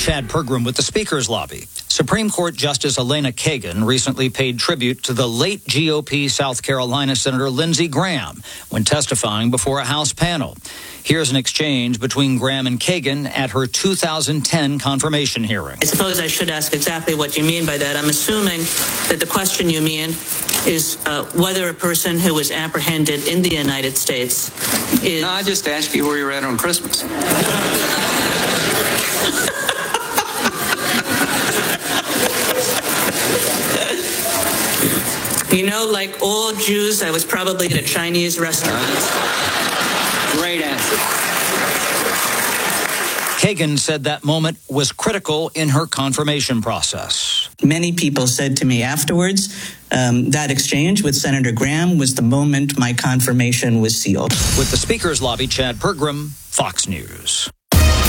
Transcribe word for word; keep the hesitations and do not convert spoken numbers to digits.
Chad Pergram with the Speaker's Lobby. Supreme Court Justice Elena Kagan recently paid tribute to the late G O P South Carolina Senator Lindsey Graham when testifying before a House panel. Here's an exchange between Graham and Kagan at her two thousand ten confirmation hearing. I suppose I should ask exactly what you mean by that. I'm assuming that the question you mean is uh, whether a person who was apprehended in the United States is... No, I just asked you where you were at on Christmas. You know, like all Jews, I was probably at a Chinese restaurant. Great answer. Kagan said that moment was critical in her confirmation process. Many people said to me afterwards, um, that exchange with Senator Graham was the moment my confirmation was sealed. With the Speaker's Lobby, Chad Pergram, Fox News.